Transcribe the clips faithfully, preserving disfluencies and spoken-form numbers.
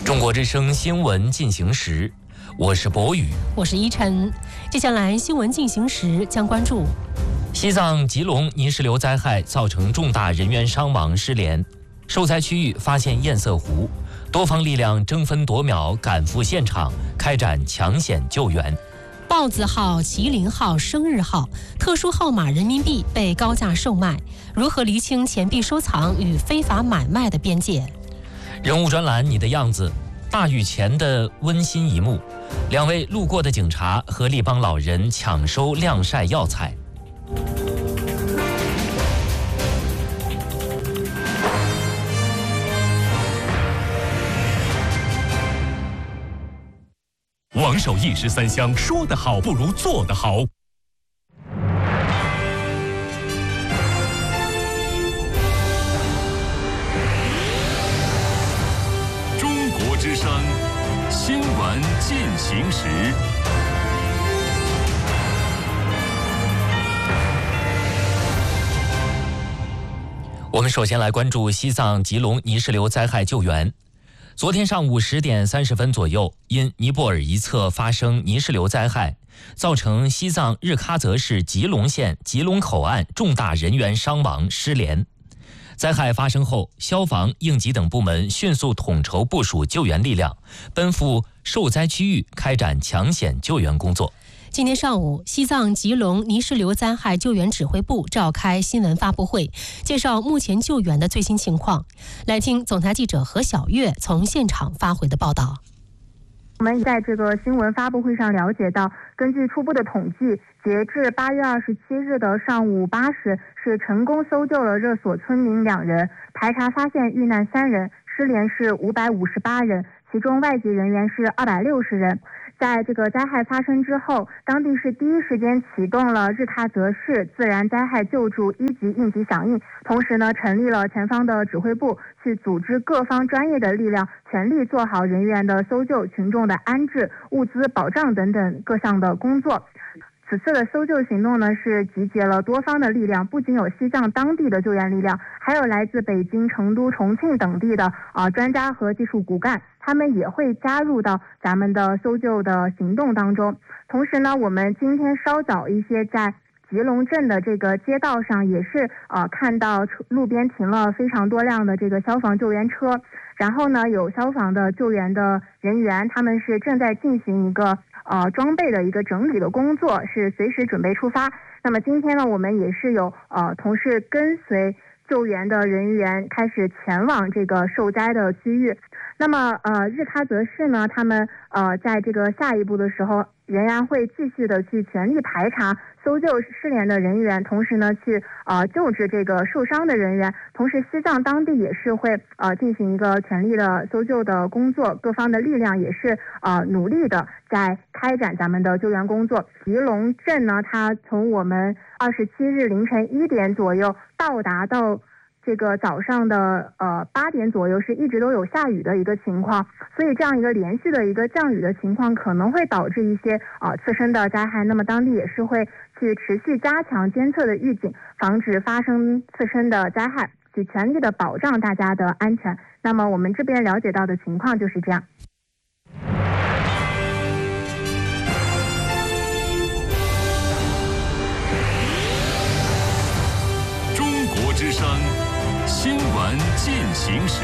中国之声新闻进行时，我是博宇， 我是依晨。接下来新闻进行时将关注： 西藏吉隆泥石流灾害造成重大人员伤亡失联，受灾区域发现堰塞湖，多方力量争分夺秒赶赴现场，开展抢险救援。 豹子号、麒麟号、生日号特殊号码人民币被高价售卖，如何厘清钱币收藏与非法买卖的边界？ 人物专栏你的样子，大雨前的温馨一幕，两位路过的警察和力帮老人抢收晾晒药材。 王守一石三香，说得好不如做得好。中国之声新闻进行时。 我们首先来关注西藏吉隆泥石流灾害救援。昨天上午十点三十分左右，因尼泊尔一侧发生泥石流灾害，造成西藏日喀则市吉隆县吉隆口岸重大人员伤亡失联。灾害发生后，消防、应急等部门迅速统筹部署救援力量，奔赴受灾区域开展抢险救援工作。 今天上午，西藏吉隆泥石流灾害救援指挥部召开新闻发布会，介绍目前救援的最新情况。来听总台记者何小月从现场发回的报道。 我们在这个新闻发布会上了解到，根据初步的统计，截至八月二十七日的上午八时，是成功搜救了热所村民两人，排查发现遇难三人，失联是五百五十八人，其中外籍人员是二百六十人。在这个灾害发生之后，当地是第一时间启动了日喀则市自然灾害救助一级应急响应，同时呢，成立了前方的指挥部，去组织各方专业的力量，全力做好人员的搜救、群众的安置、物资保障等等各项的工作。此次的搜救行动呢，是集结了多方的力量，不仅有西藏当地的救援力量，还有来自北京、成都、重庆等地的啊、呃、专家和技术骨干，他们也会加入到咱们的搜救的行动当中。同时呢，我们今天稍早一些在吉隆镇的这个街道上，也是呃看到路边停了非常多辆的这个消防救援车，然后呢，有消防的救援的人员，他们是正在进行一个呃装备的一个整理的工作，是随时准备出发。那么今天呢，我们也是有呃同事跟随救援的人员开始前往这个受灾的区域。那么呃日喀则市呢，他们呃在这个下一步的时候，仍然会继续的去全力排查搜救失联的人员，同时呢去呃救治这个受伤的人员。同时西藏当地也是会呃进行一个全力的搜救的工作，各方的力量也是呃努力的在开展咱们的救援工作。吉隆镇呢，它从我们二十七日凌晨一点左右到达到这个早上的呃八点左右，是一直都有下雨的一个情况，所以这样一个连续的一个降雨的情况，可能会导致一些呃次生的灾害。那么当地也是会去持续加强监测的预警，防止发生次生的灾害，去全力的保障大家的安全。那么我们这边了解到的情况就是这样。 中国之声新闻进行时。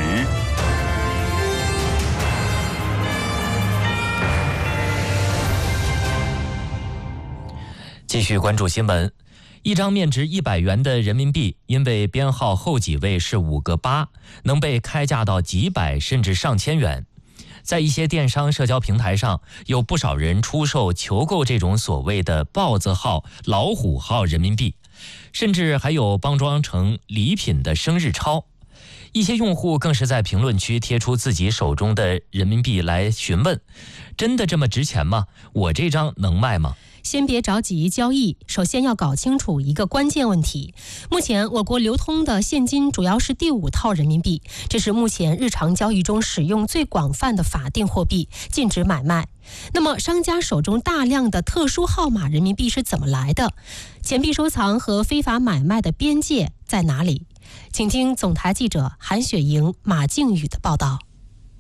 继续关注新闻。一张面值一百元的人民币，因为编号后几位是五个八，能被开价到几百甚至上千元。在一些电商社交平台上，有不少人出售求购这种所谓的豹子号、老虎号人民币，甚至还有包装成礼品的生日钞。一些用户更是在评论区贴出自己手中的人民币来询问：真的这么值钱吗？我这张能卖吗？ 先别着急交易，首先要搞清楚一个关键问题。目前我国流通的现金主要是第五套人民币，这是目前日常交易中使用最广泛的法定货币，禁止买卖。那么商家手中大量的特殊号码人民币是怎么来的？钱币收藏和非法买卖的边界在哪里？请听总台记者韩雪莹、马静宇的报道。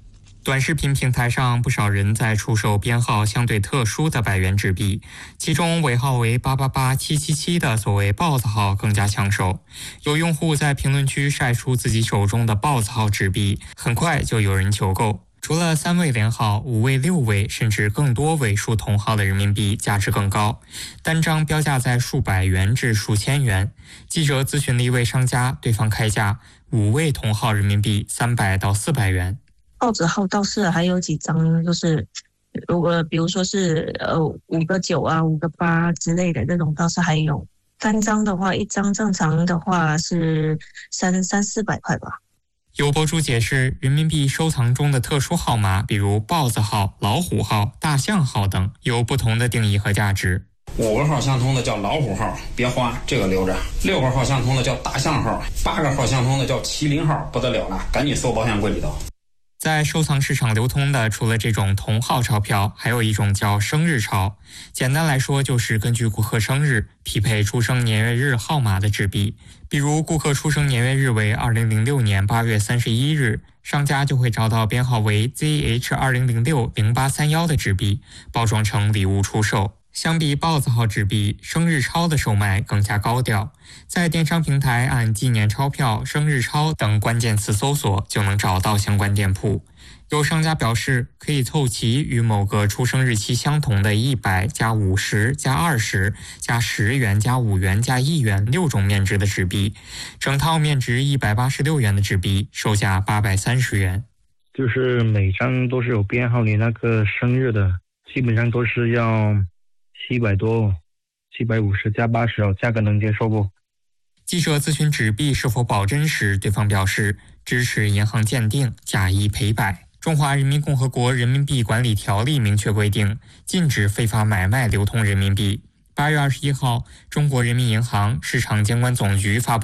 短视频平台上，不少人在出售编号相对特殊的百元纸币，其中尾号为八八八七七七的所谓豹子号更加抢手。有用户在评论区晒出自己手中的豹子号纸币，很快就有人求购。除了三位连号、五位、六位甚至更多位数同号的人民币价值更高，单张标价在数百元至数千元。记者咨询了一位商家，对方开价五位同号人民币三百到四百元。 豹子号倒是还有几张，就是如果比如说是呃五个九啊、五个八之类的这种倒是还有。单张的话，一张正常的话是三三四百块吧。 有博主解释，人民币收藏中的特殊号码，比如豹子号、老虎号、大象号等，有不同的定义和价值。 五个号相通的叫老虎号，别花，这个留着；六个号相通的叫大象号，八个号相通的叫麒麟号，不得了了，赶紧搜保险柜里头。 在收藏市场流通的，除了这种同号钞票，还有一种叫生日钞。简单来说，就是根据顾客生日匹配出生年月日号码的纸币。比如顾客出生年月日为二零零六年八月三十一日，商家就会找到编号为 Z H 二零零六零八三一的纸币，包装成礼物出售。相比豹子号纸币，生日钞的售卖更加高调。在电商平台按纪念钞票、生日钞等关键词搜索，就能找到相关店铺。有商家表示，可以凑齐与某个出生日期相同的一百加五十加二十加十元加五元加一元六种面值的纸币，整套面值一百八十六元的纸币售价八百三十元。 就是每张都是有编号你那个生日的，基本上都是要七百多，七百五十加八十哦，价格能接受不？ 记者咨询纸币是否保真时，对方表示支持银行鉴定，假一赔百。中华人民共和国人民币管理条例明确规定，禁止非法买卖流通人民币。八月二十一号，中国人民银行市场监管总局发布